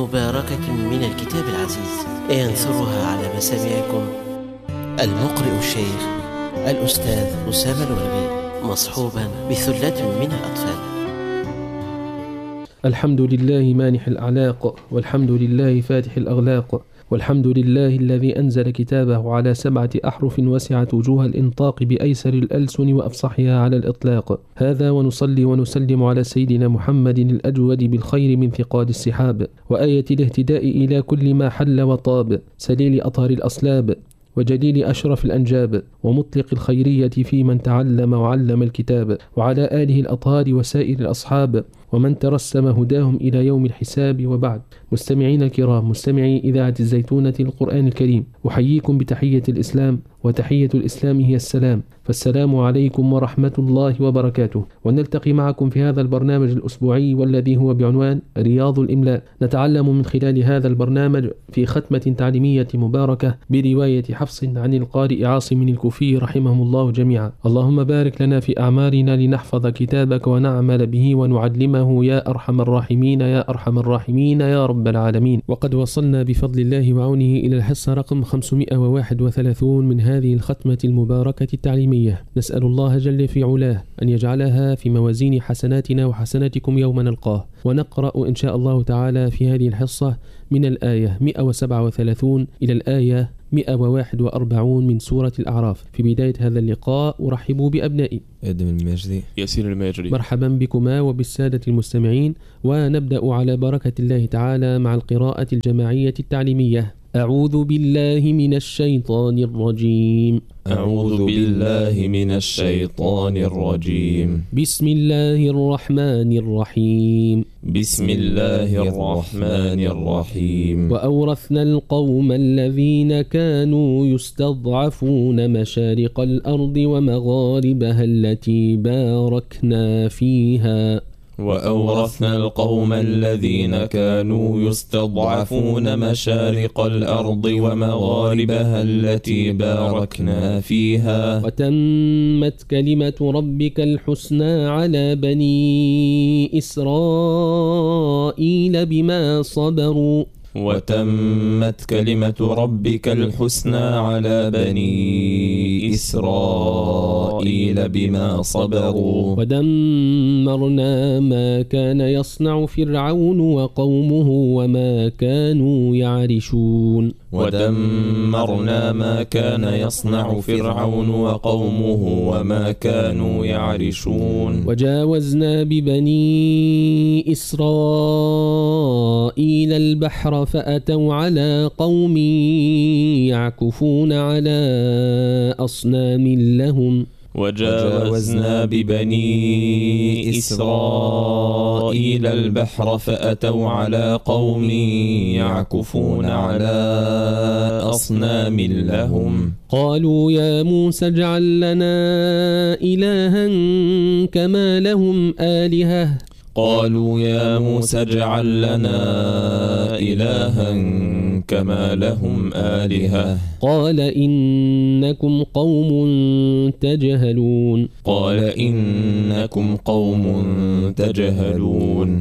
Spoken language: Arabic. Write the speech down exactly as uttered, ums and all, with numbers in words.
مباركة من الكتاب العزيز ينثرها على مسامعكم المقرئ الشيخ الأستاذ أسامة الغربي مصحوبا بثلة من الأطفال. الحمد لله مانح الأعلاق، والحمد لله فاتح الأغلاق، والحمد لله الذي أنزل كتابه على سبعة أحرف وسعت وجوه الإنطاق بأيسر الألسن وأفصحها على الإطلاق. هذا ونصلي ونسلم على سيدنا محمد الأجود بالخير من ثقال السحاب، وآية الاهتداء إلى كل ما حل وطاب، سليل أطهر الأصلاب، وجليل أشرف الأنجاب، ومطلق الخيرية في من تعلم وعلم الكتاب، وعلى آله الأطهار وسائر الأصحاب ومن ترسم هداهم إلى يوم الحساب. وبعد، مستمعين الكرام، مستمعي إذاعة الزيتونة للقرآن الكريم، أحييكم بتحية الإسلام، وتحية الإسلام هي السلام، فالسلام عليكم ورحمة الله وبركاته. ونلتقي معكم في هذا البرنامج الأسبوعي والذي هو بعنوان رياض الإملاء. نتعلم من خلال هذا البرنامج في ختمة تعليمية مباركة برواية حفص عن القارئ عاصم الكوفي رحمهم الله جميعا. اللهم بارك لنا في أعمارنا لنحفظ كتابك ونعمل به ونعلمه يا أرحم الراحمين يا أرحم الراحمين يا رب العالمين. وقد وصلنا بفضل الله وعونه إلى الحصة رقم خمسمائة وواحد وثلاثين من هذه الختمة المباركة التعليمية. نسأل الله جل في علاه أن يجعلها في موازين حسناتنا وحسناتكم يوم نلقاه. ونقرأ إن شاء الله تعالى في هذه الحصة من الآية مئة وسبعة وثلاثين إلى الآية مئة وواحد وأربعين من سورة الأعراف. في بداية هذا اللقاء أرحب بأبنائي آدم الماجدي، ياسين الماجدي. مرحبا بكما وبالسادة المستمعين، ونبدأ على بركة الله تعالى مع القراءة الجماعية التعليمية. أعوذ بالله من الشيطان الرجيم. أعوذ بالله من الشيطان الرجيم. بسم الله الرحمن الرحيم. بسم الله الرحمن الرحيم. وأورثنا القوم الذين كانوا يستضعفون مشارق الأرض ومغاربها التي باركنا فيها. وأورثنا القوم الذين كانوا يستضعفون مشارق الأرض ومغاربها التي باركنا فيها. وتمت كلمة ربك الحسنى على بني إسرائيل بما صبروا. وتمت كلمة ربك الحسنى على بني إسرائيل بما صبروا. ودمرنا ما كان يصنع فرعون وقومه وما كانوا يعرشون. ودمرنا ما كان يصنع فرعون وقومه وما كانوا يعرشون. وجاوزنا ببني إسرائيل البحر فأتوا على قوم يعكفون على أصنام لهم. وجاوزنا ببني إسرائيل البحر فأتوا على قوم يعكفون على أصنام لهم. قالوا يا موسى اجعل لنا إلها كما لهم آلهة. قالوا يا موسى اجعل لنا إلها كما لهم آلهة. قال إنكم قوم تجهلون. قال إنكم قوم تجهلون.